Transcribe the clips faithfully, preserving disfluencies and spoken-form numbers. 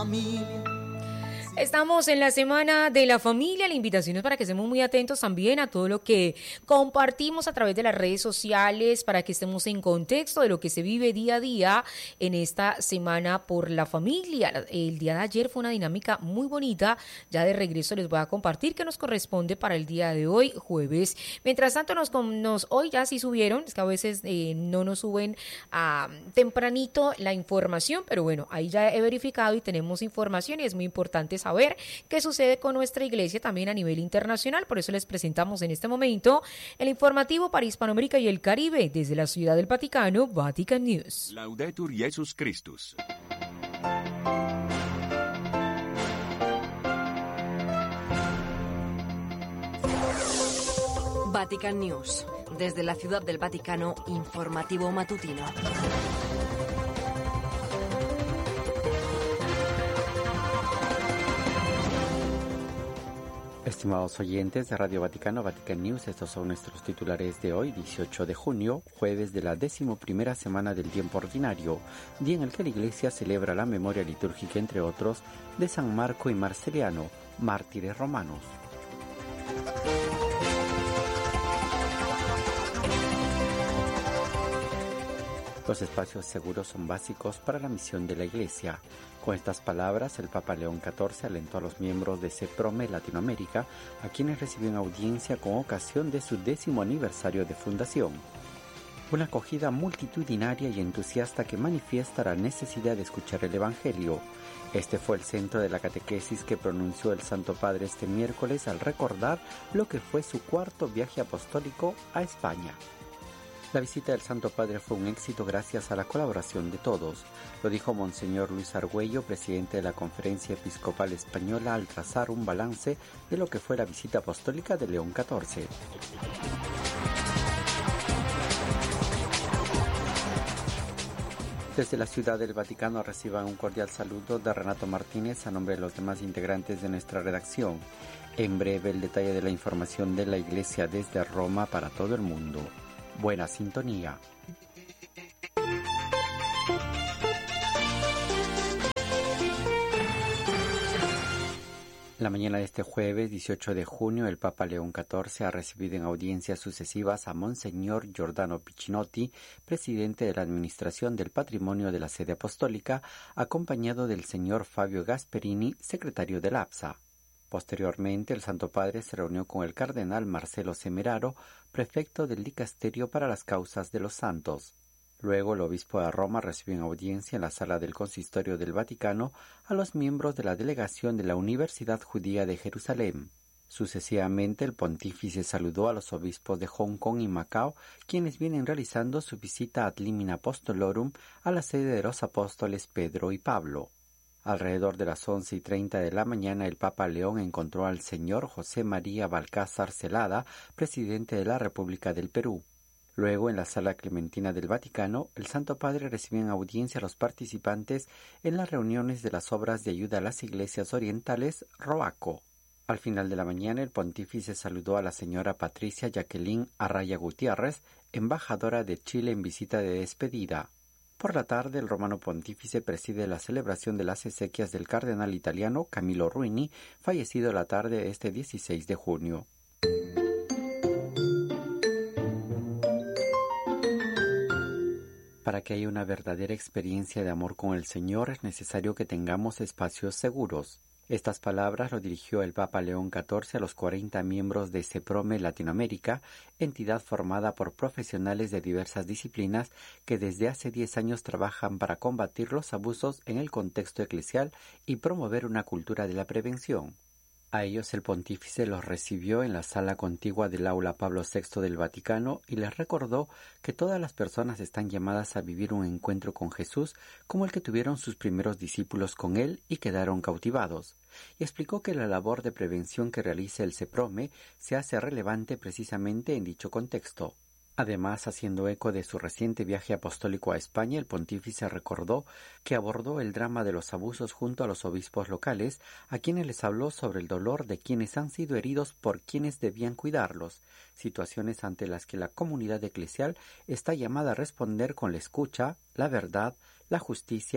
familia. Estamos en la Semana de la Familia. La invitación es para que estemos muy atentos también a todo lo que compartimos a través de las redes sociales, para que estemos en contexto de lo que se vive día a día en esta Semana por la Familia. El día de ayer fue una dinámica muy bonita. Ya de regreso les voy a compartir qué nos corresponde para el día de hoy, jueves. Mientras tanto, nos, nos hoy ya sí subieron, es que a veces eh, no nos suben a, tempranito la información, pero bueno, ahí ya he verificado y tenemos información y es muy importante saber qué sucede con nuestra iglesia también a nivel internacional. Por eso les presentamos en este momento el informativo para Hispanoamérica y el Caribe desde la Ciudad del Vaticano, Vatican News. Laudetur Jesus Christus. Vatican News, desde la Ciudad del Vaticano, informativo matutino. Estimados oyentes de Radio Vaticano, Vatican News, estos son nuestros titulares de hoy, dieciocho de junio, jueves de la decimoprimera semana del tiempo ordinario, día en el que la Iglesia celebra la memoria litúrgica, entre otros, de San Marco y Marceliano, mártires romanos. Los espacios seguros son básicos para la misión de la Iglesia. Con estas palabras, el Papa León catorce alentó a los miembros de CEPROME Latinoamérica, a quienes recibió en audiencia con ocasión de su décimo aniversario de fundación. Una acogida multitudinaria y entusiasta que manifiesta la necesidad de escuchar el Evangelio. Este fue el centro de la catequesis que pronunció el Santo Padre este miércoles al recordar lo que fue su cuarto viaje apostólico a España. La visita del Santo Padre fue un éxito gracias a la colaboración de todos, lo dijo Monseñor Luis Argüello, presidente de la Conferencia Episcopal Española, al trazar un balance de lo que fue la visita apostólica de León catorce. Desde la Ciudad del Vaticano reciban un cordial saludo de Renato Martínez a nombre de los demás integrantes de nuestra redacción. En breve el detalle de la información de la Iglesia desde Roma para todo el mundo. Buena sintonía. La mañana de este jueves, dieciocho de junio, el Papa León catorce ha recibido en audiencias sucesivas a Monseñor Giordano Piccinotti, presidente de la Administración del Patrimonio de la Sede Apostólica, acompañado del señor Fabio Gasperini, secretario del A P S A. Posteriormente, el Santo Padre se reunió con el cardenal Marcelo Semeraro, prefecto del Dicasterio para las Causas de los Santos. Luego, el obispo de Roma recibió en audiencia en la sala del Consistorio del Vaticano a los miembros de la delegación de la Universidad Judía de Jerusalén. Sucesivamente, el pontífice saludó a los obispos de Hong Kong y Macao, quienes vienen realizando su visita ad limina apostolorum a la sede de los apóstoles Pedro y Pablo. Alrededor de las once y treinta de la mañana, el Papa León encontró al señor José María Balcázar Celada, presidente de la República del Perú. Luego, en la Sala Clementina del Vaticano, el Santo Padre recibió en audiencia a los participantes en las reuniones de las obras de ayuda a las iglesias orientales ROACO. Al final de la mañana, el pontífice saludó a la señora Patricia Jacqueline Arraya Gutiérrez, embajadora de Chile en visita de despedida. Por la tarde, el romano pontífice preside la celebración de las exequias del cardenal italiano Camillo Ruini, fallecido la tarde de este dieciséis de junio. Para que haya una verdadera experiencia de amor con el Señor, es necesario que tengamos espacios seguros. Estas palabras lo dirigió el Papa León catorce a los cuarenta miembros de CEPROME Latinoamérica, entidad formada por profesionales de diversas disciplinas que desde hace diez años trabajan para combatir los abusos en el contexto eclesial y promover una cultura de la prevención. A ellos el pontífice los recibió en la sala contigua del aula Pablo sexto del Vaticano y les recordó que todas las personas están llamadas a vivir un encuentro con Jesús como el que tuvieron sus primeros discípulos con él y quedaron cautivados, y explicó que la labor de prevención que realiza el CEPROME se hace relevante precisamente en dicho contexto. Además, haciendo eco de su reciente viaje apostólico a España, el pontífice recordó que abordó el drama de los abusos junto a los obispos locales, a quienes les habló sobre el dolor de quienes han sido heridos por quienes debían cuidarlos, situaciones ante las que la comunidad eclesial está llamada a responder con la escucha, la verdad, la justicia,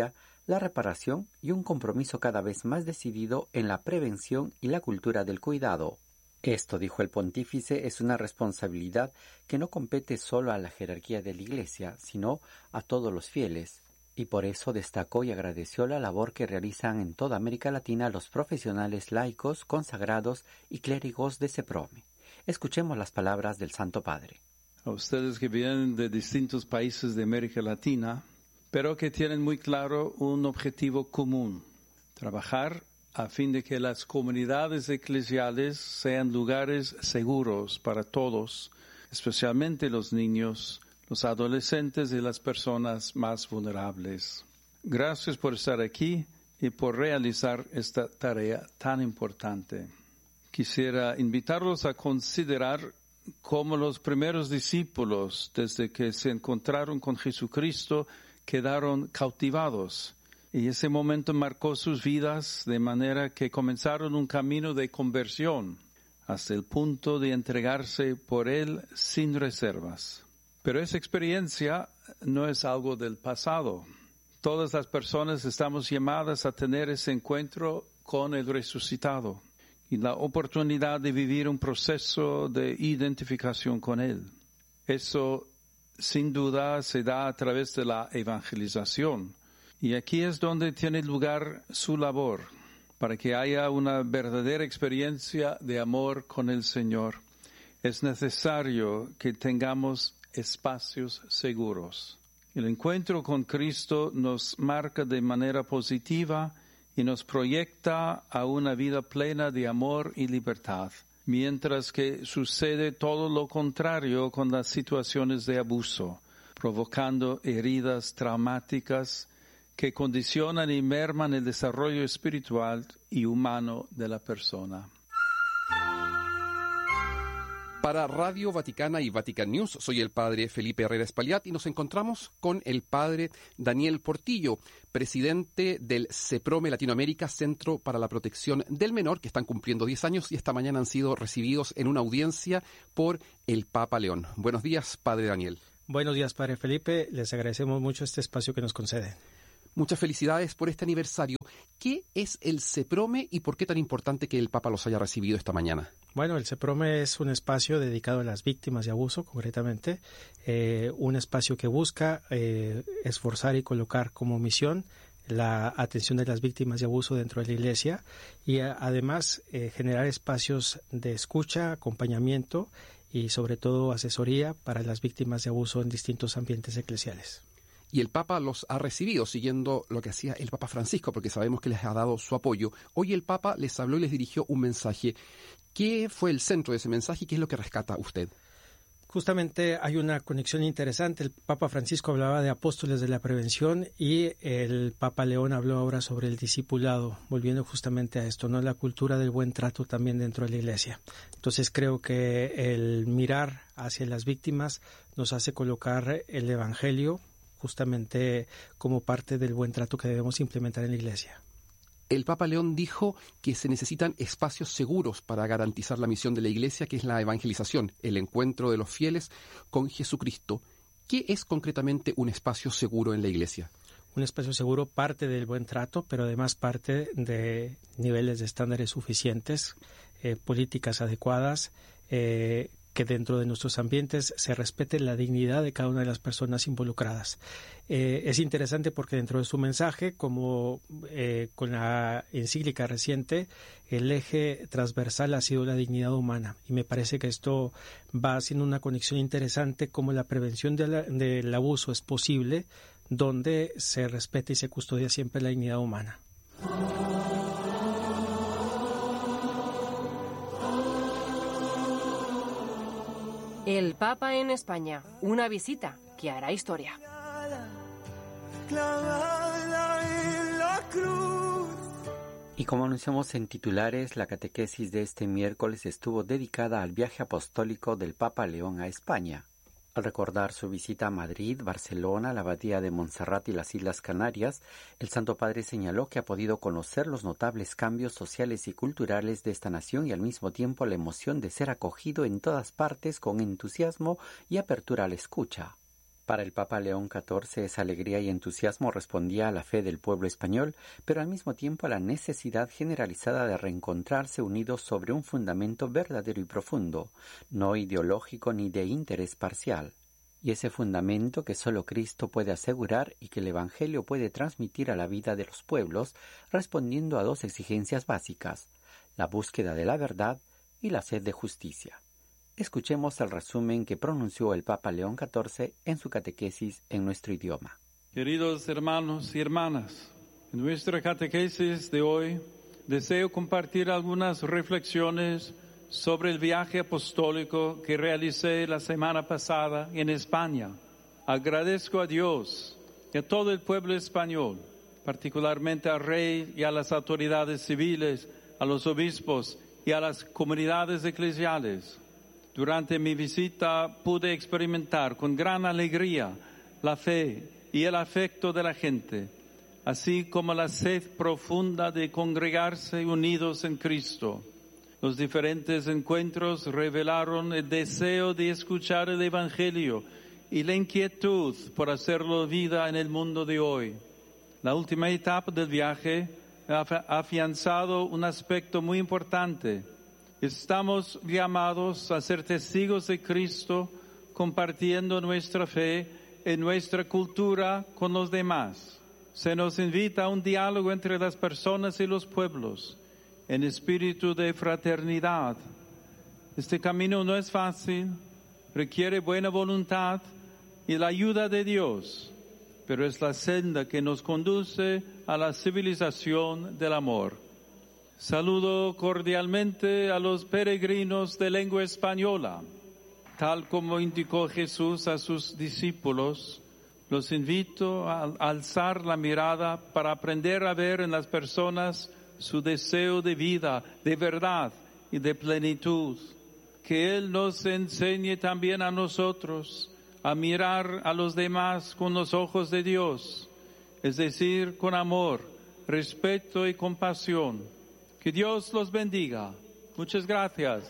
la reparación y un compromiso cada vez más decidido en la prevención y la cultura del cuidado. Esto, dijo el pontífice, es una responsabilidad que no compete solo a la jerarquía de la Iglesia, sino a todos los fieles, y por eso destacó y agradeció la labor que realizan en toda América Latina los profesionales laicos, consagrados y clérigos de CEPROME. Escuchemos las palabras del Santo Padre. A ustedes que vienen de distintos países de América Latina, pero que tienen muy claro un objetivo común: trabajar a fin de que las comunidades eclesiales sean lugares seguros para todos, especialmente los niños, los adolescentes y las personas más vulnerables. Gracias por estar aquí y por realizar esta tarea tan importante. Quisiera invitarlos a considerar cómo los primeros discípulos, desde que se encontraron con Jesucristo, quedaron cautivados. Y ese momento marcó sus vidas de manera que comenzaron un camino de conversión hasta el punto de entregarse por Él sin reservas. Pero esa experiencia no es algo del pasado. Todas las personas estamos llamadas a tener ese encuentro con el resucitado y la oportunidad de vivir un proceso de identificación con Él. Eso, sin duda, se da a través de la evangelización. Y aquí es donde tiene lugar su labor, para que haya una verdadera experiencia de amor con el Señor. Es necesario que tengamos espacios seguros. El encuentro con Cristo nos marca de manera positiva y nos proyecta a una vida plena de amor y libertad, mientras que sucede todo lo contrario con las situaciones de abuso, provocando heridas traumáticas que condicionan y merman el desarrollo espiritual y humano de la persona. Para Radio Vaticana y Vatican News, soy el padre Felipe Herrera Espaillat y nos encontramos con el padre Daniel Portillo, presidente del CEPROME Latinoamérica, Centro para la Protección del Menor, que están cumpliendo diez años y esta mañana han sido recibidos en una audiencia por el Papa León. Buenos días, padre Daniel. Buenos días, padre Felipe. Les agradecemos mucho este espacio que nos conceden. Muchas felicidades por este aniversario. ¿Qué es el CEPROME y por qué tan importante que el Papa los haya recibido esta mañana? Bueno, el CEPROME es un espacio dedicado a las víctimas de abuso, concretamente, eh, un espacio que busca eh, esforzar y colocar como misión la atención de las víctimas de abuso dentro de la Iglesia y a, además eh, generar espacios de escucha, acompañamiento y sobre todo asesoría para las víctimas de abuso en distintos ambientes eclesiales. Y el Papa los ha recibido siguiendo lo que hacía el Papa Francisco, porque sabemos que les ha dado su apoyo. Hoy el Papa les habló y les dirigió un mensaje. ¿Qué fue el centro de ese mensaje y qué es lo que rescata usted? Justamente hay una conexión interesante. El Papa Francisco hablaba de apóstoles de la prevención y el Papa León habló ahora sobre el discipulado, volviendo justamente a esto, ¿no? La cultura del buen trato también dentro de la Iglesia. Entonces creo que el mirar hacia las víctimas nos hace colocar el Evangelio justamente como parte del buen trato que debemos implementar en la Iglesia. El Papa León dijo que se necesitan espacios seguros para garantizar la misión de la Iglesia, que es la evangelización, el encuentro de los fieles con Jesucristo. ¿Qué es concretamente un espacio seguro en la Iglesia? Un espacio seguro parte del buen trato, pero además parte de niveles de estándares suficientes, eh, políticas adecuadas, eh, que dentro de nuestros ambientes se respete la dignidad de cada una de las personas involucradas. Eh, es interesante porque dentro de su mensaje, como eh, con la encíclica reciente, el eje transversal ha sido la dignidad humana. Y me parece que esto va haciendo una conexión interesante, como la prevención de la, del abuso es posible, donde se respeta y se custodia siempre la dignidad humana. El Papa en España, una visita que hará historia. Y como anunciamos en titulares, la catequesis de este miércoles estuvo dedicada al viaje apostólico del Papa León a España. Al recordar su visita a Madrid, Barcelona, la Abadía de Montserrat y las Islas Canarias, el Santo Padre señaló que ha podido conocer los notables cambios sociales y culturales de esta nación y al mismo tiempo la emoción de ser acogido en todas partes con entusiasmo y apertura a la escucha. Para el Papa León catorce, esa alegría y entusiasmo respondía a la fe del pueblo español, pero al mismo tiempo a la necesidad generalizada de reencontrarse unidos sobre un fundamento verdadero y profundo, no ideológico ni de interés parcial. Y ese fundamento que solo Cristo puede asegurar y que el Evangelio puede transmitir a la vida de los pueblos, respondiendo a dos exigencias básicas: la búsqueda de la verdad y la sed de justicia. Escuchemos el resumen que pronunció el Papa León catorce en su catequesis en nuestro idioma. Queridos hermanos y hermanas, en nuestra catequesis de hoy deseo compartir algunas reflexiones sobre el viaje apostólico que realicé la semana pasada en España. Agradezco a Dios y a todo el pueblo español, particularmente al rey y a las autoridades civiles, a los obispos y a las comunidades eclesiales. Durante mi visita pude experimentar con gran alegría la fe y el afecto de la gente, así como la sed profunda de congregarse unidos en Cristo. Los diferentes encuentros revelaron el deseo de escuchar el Evangelio y la inquietud por hacerlo vida en el mundo de hoy. La última etapa del viaje ha afianzado un aspecto muy importante. Estamos llamados a ser testigos de Cristo, compartiendo nuestra fe en nuestra cultura con los demás. Se nos invita a un diálogo entre las personas y los pueblos, en espíritu de fraternidad. Este camino no es fácil, requiere buena voluntad y la ayuda de Dios, pero es la senda que nos conduce a la civilización del amor. Saludo cordialmente a los peregrinos de lengua española. Tal como indicó Jesús a sus discípulos, los invito a alzar la mirada para aprender a ver en las personas su deseo de vida, de verdad y de plenitud. Que Él nos enseñe también a nosotros a mirar a los demás con los ojos de Dios, es decir, con amor, respeto y compasión. Que Dios los bendiga. Muchas gracias.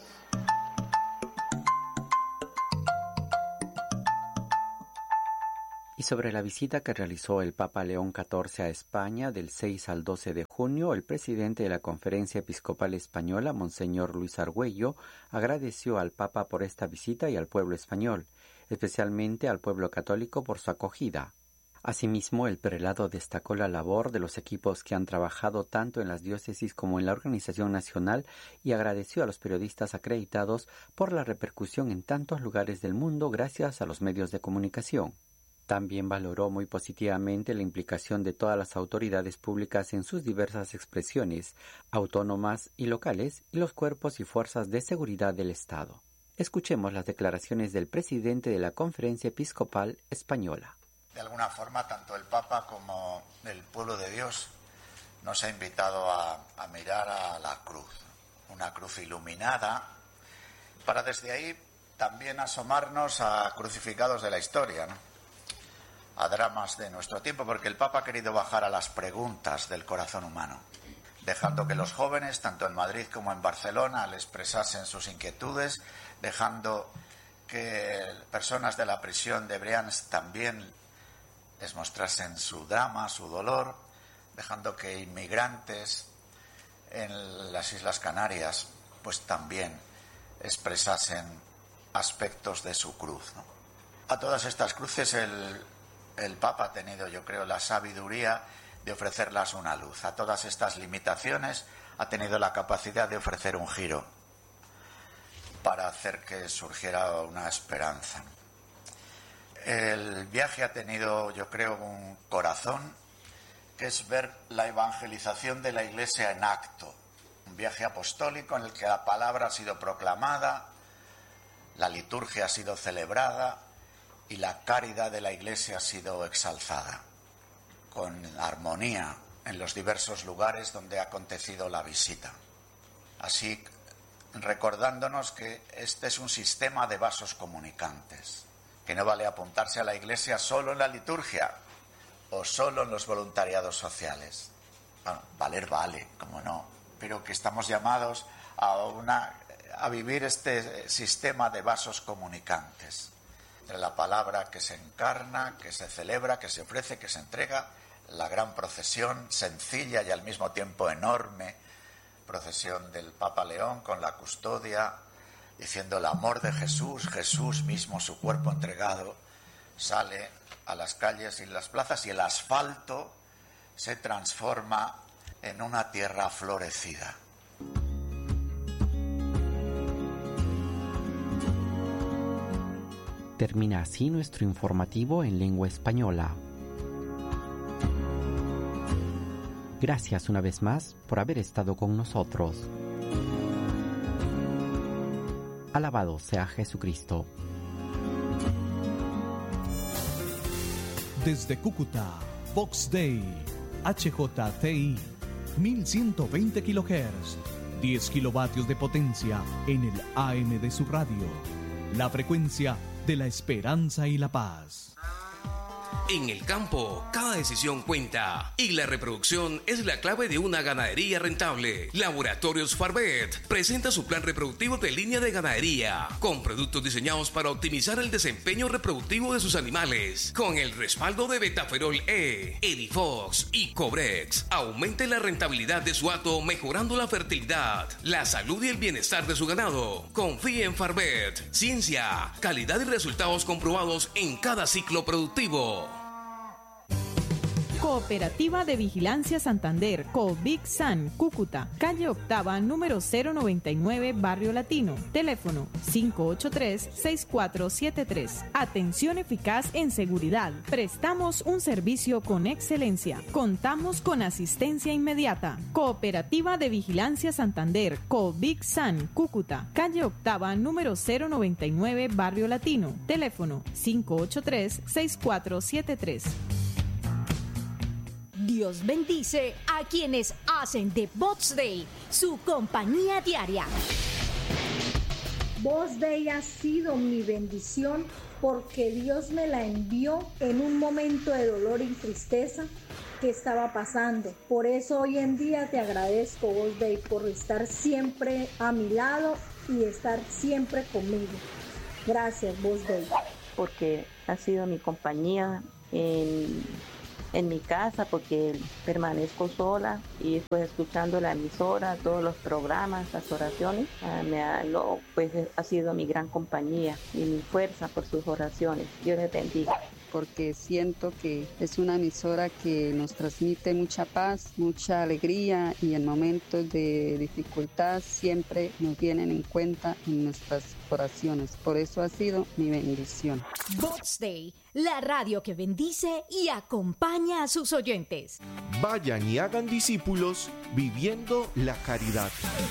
Y sobre la visita que realizó el Papa León catorce a España del seis al doce de junio, el presidente de la Conferencia Episcopal Española, Monseñor Luis Argüello, agradeció al Papa por esta visita y al pueblo español, especialmente al pueblo católico por su acogida. Asimismo, el prelado destacó la labor de los equipos que han trabajado tanto en las diócesis como en la organización nacional y agradeció a los periodistas acreditados por la repercusión en tantos lugares del mundo gracias a los medios de comunicación. También valoró muy positivamente la implicación de todas las autoridades públicas en sus diversas expresiones, autónomas y locales, y los cuerpos y fuerzas de seguridad del Estado. Escuchemos las declaraciones del presidente de la Conferencia Episcopal Española. De alguna forma, tanto el Papa como el pueblo de Dios nos ha invitado a, a mirar a la cruz, una cruz iluminada, para desde ahí también asomarnos a crucificados de la historia, ¿no? A dramas de nuestro tiempo, porque el Papa ha querido bajar a las preguntas del corazón humano, dejando que los jóvenes, tanto en Madrid como en Barcelona, le expresasen sus inquietudes, dejando que personas de la prisión de Brians también les mostrasen su drama, su dolor, dejando que inmigrantes en las Islas Canarias pues también expresasen aspectos de su cruz, ¿no? A todas estas cruces el, el Papa ha tenido, yo creo, la sabiduría de ofrecerlas una luz. A todas estas limitaciones ha tenido la capacidad de ofrecer un giro para hacer que surgiera una esperanza. El viaje ha tenido, yo creo, un corazón, que es ver la evangelización de la Iglesia en acto. Un viaje apostólico en el que la palabra ha sido proclamada, la liturgia ha sido celebrada y la caridad de la Iglesia ha sido exalzada, con armonía en los diversos lugares donde ha acontecido la visita. Así, recordándonos que este es un sistema de vasos comunicantes, que no vale apuntarse a la Iglesia solo en la liturgia o solo en los voluntariados sociales. Bueno, valer vale, como no, pero que estamos llamados a, una, a vivir este sistema de vasos comunicantes. de la palabra que se encarna, que se celebra, que se ofrece, que se entrega, la gran procesión sencilla y al mismo tiempo enorme, procesión del Papa León con la custodia, diciendo el amor de Jesús, Jesús mismo, su cuerpo entregado, sale a las calles y las plazas y el asfalto se transforma en una tierra florecida. Termina así nuestro informativo en lengua española. Gracias una vez más por haber estado con nosotros. Alabado sea Jesucristo. Desde Cúcuta, Vox Day, H J T I, mil ciento veinte kilohertz, diez kilovatios de potencia en el A M de su radio. La frecuencia de la esperanza y la paz. En el campo, cada decisión cuenta y la reproducción es la clave de una ganadería rentable. Laboratorios Farvet presenta su plan reproductivo de línea de ganadería con productos diseñados para optimizar el desempeño reproductivo de sus animales. Con el respaldo de Betaferol E, Edifox y Cobrex, aumente la rentabilidad de su hato mejorando la fertilidad, la salud y el bienestar de su ganado. Confíe en Farvet, ciencia, calidad y resultados comprobados en cada ciclo productivo. Cooperativa de Vigilancia Santander, Covigsan, Cúcuta, calle Octava, número cero noventa y nueve, Barrio Latino. Teléfono cinco ocho tres, seis cuatro siete tres. Atención eficaz en seguridad. Prestamos un servicio con excelencia. Contamos con asistencia inmediata. Cooperativa de Vigilancia Santander, Covigsan, Cúcuta, calle Octava, número cero noventa y nueve, Barrio Latino. Teléfono cinco ocho tres, seis cuatro siete tres. Dios bendice a quienes hacen de Vox Day su compañía diaria. Vox Day ha sido mi bendición porque Dios me la envió en un momento de dolor y tristeza que estaba pasando. Por eso hoy en día te agradezco, Vox Day, por estar siempre a mi lado y estar siempre conmigo. Gracias, Vox Day. Porque ha sido mi compañía en... en mi casa, porque permanezco sola y pues escuchando la emisora, todos los programas, las oraciones, uh, me ha, lo, pues ha sido mi gran compañía y mi fuerza por sus oraciones. Dios les bendiga. Porque siento que es una emisora que nos transmite mucha paz, mucha alegría y en momentos de dificultad siempre nos tienen en cuenta en nuestras oraciones. Por eso ha sido mi bendición. Vox Day, la radio que bendice y acompaña a sus oyentes. Vayan y hagan discípulos viviendo la caridad.